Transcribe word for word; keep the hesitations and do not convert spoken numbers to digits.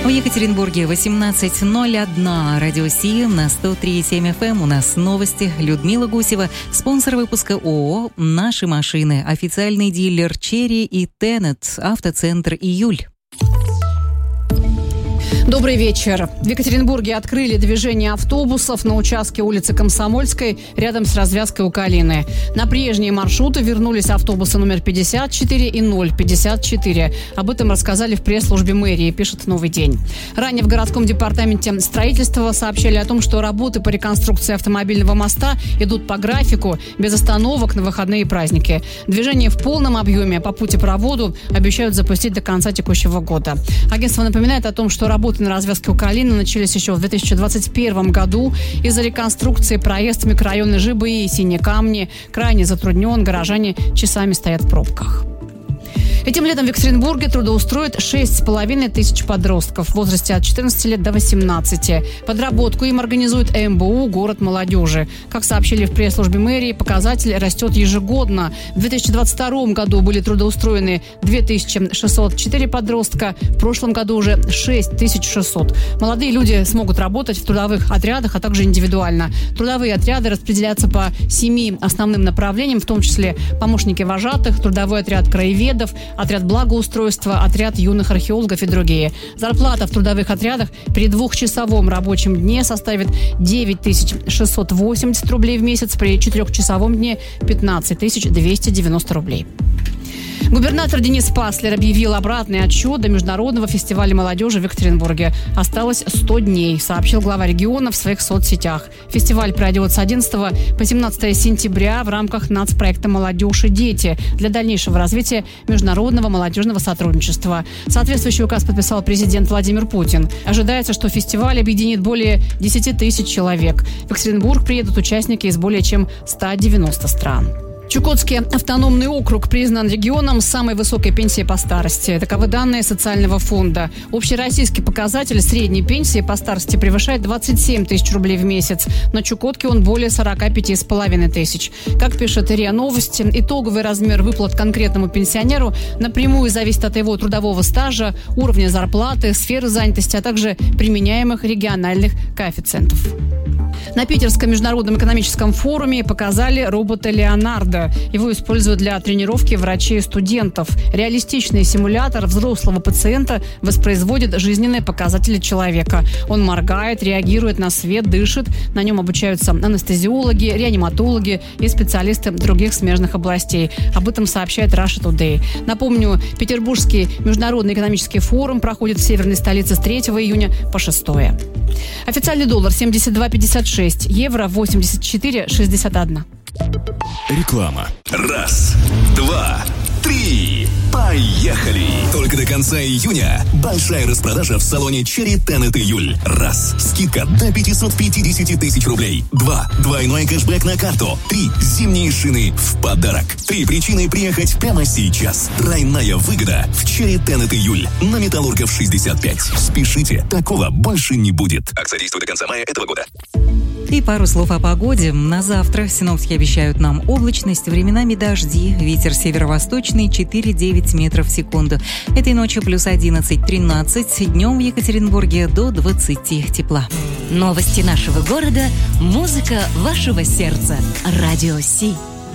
В Екатеринбурге восемнадцать ноль один. Радио Си на сто три и семь эф эм. У нас новости. Людмила Гусева, спонсор выпуска ООО «Наши машины», официальный дилер «Черри» и «Тенет», автоцентр «Июль». Добрый вечер. В Екатеринбурге открыли движение автобусов на участке улицы Комсомольской рядом с развязкой у Калины. На прежние маршруты вернулись автобусы номер пятьдесят четыре и ноль пятьдесят четыре. Об этом рассказали в пресс-службе мэрии, пишет «Новый день». Ранее в городском департаменте строительства сообщали о том, что работы по реконструкции автомобильного моста идут по графику, без остановок на выходные и праздники. Движение в полном объеме по путепроводу обещают запустить до конца текущего года. Агентство напоминает о том, что работы на развязке у Калины начались еще в две тысячи двадцать первом году. Из-за реконструкции проезд в микрорайоны Жибы и Синие Камни крайне затруднен. Горожане часами стоят в пробках. Этим летом в Екатеринбурге трудоустроят шесть с половиной тысяч подростков в возрасте от четырнадцати лет до восемнадцати. Подработку им организует эм бэ у «Город молодежи». Как сообщили в пресс-службе мэрии, показатель растет ежегодно. В две тысячи двадцать втором году были трудоустроены две тысячи шестьсот четыре подростка, в прошлом году уже шесть тысяч шестьсот. Молодые люди смогут работать в трудовых отрядах, а также индивидуально. Трудовые отряды распределятся по семи основным направлениям, в том числе помощники вожатых, трудовой отряд краеведов, отряд благоустройства, отряд юных археологов и другие. Зарплата в трудовых отрядах при двухчасовом рабочем дне составит девять тысяч шестьсот восемьдесят рублей в месяц, при четырехчасовом дне пятнадцать тысяч двести девяносто рублей. Губернатор Денис Паслер объявил обратный отсчет до Международного фестиваля молодежи в Екатеринбурге. Осталось сто дней, сообщил глава региона в своих соцсетях. Фестиваль пройдет с одиннадцатого по семнадцатое сентября в рамках нацпроекта «Молодежь и дети» для дальнейшего развития международного молодежного сотрудничества. Соответствующий указ подписал президент Владимир Путин. Ожидается, что фестиваль объединит более десяти тысяч человек. В Екатеринбург приедут участники из более чем ста девяноста стран. Чукотский автономный округ признан регионом с самой высокой пенсией по старости. Таковы данные социального фонда. Общероссийский показатель средней пенсии по старости превышает двадцать семь тысяч рублей в месяц. На Чукотке он более сорок пять с половиной тысяч. Как пишет РИА Новости, итоговый размер выплат конкретному пенсионеру напрямую зависит от его трудового стажа, уровня зарплаты, сферы занятости, а также применяемых региональных коэффициентов. На Питерском международном экономическом форуме показали робота Леонардо. Его используют для тренировки врачей и студентов. Реалистичный симулятор взрослого пациента воспроизводит жизненные показатели человека. Он моргает, реагирует на свет, дышит. На нем обучаются анестезиологи, реаниматологи и специалисты других смежных областей. Об этом сообщает Russia Today. Напомню, Петербургский международный экономический форум проходит в северной столице с третьего июня по шестое. Официальный доллар семьдесят два пятьдесят шесть, евро восемьдесят четыре шестьдесят один. Реклама. Раз, два, три. Поехали! Только до конца июня большая распродажа в салоне «Черри», «Тенет» «Июль». Раз. Скидка до пятьсот пятьдесят тысяч рублей. Два. Двойной кэшбэк на карту. Три. Зимние шины в подарок. Три причины приехать прямо сейчас. Тройная выгода в «Черри», «Тенет» «Июль». На Металлургов шестьдесят пять. Спешите, такого больше не будет. Акция действует до конца мая этого года. И пару слов о погоде. На завтра синоптики обещают нам облачность, временами дожди, ветер северо-восточный четыре-девять метров в секунду. Этой ночью плюс одиннадцать-тринадцать, днем в Екатеринбурге до двадцати тепла. Новости нашего города, музыка вашего сердца. Радио Си.